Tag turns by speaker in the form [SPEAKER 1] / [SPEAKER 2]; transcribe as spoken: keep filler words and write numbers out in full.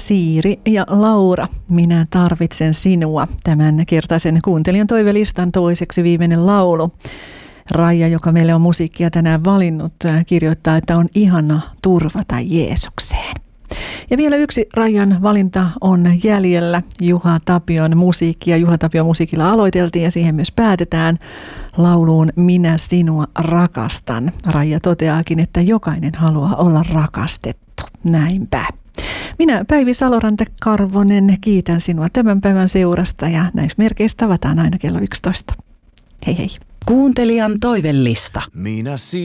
[SPEAKER 1] Siiri ja Laura, minä tarvitsen sinua. Tämän kertaisen kuuntelijan toivelistan toiseksi viimeinen laulu. Raija, joka meille on musiikkia tänään valinnut, kirjoittaa, että on ihana turvata Jeesukseen. Ja vielä yksi Raijan valinta on jäljellä. Juha Tapion musiikkia. Juha Tapion musiikilla aloiteltiin ja siihen myös päätetään lauluun Minä sinua rakastan. Raija toteaakin, että jokainen haluaa olla rakastettu. Näinpä. Minä Päivi Saloranta-Karvonen kiitän sinua tämän päivän seurasta ja näissä merkeissä tavataan aina kello yksitoista. Hei hei.
[SPEAKER 2] Kuuntelijan toivellista.
[SPEAKER 3] Minä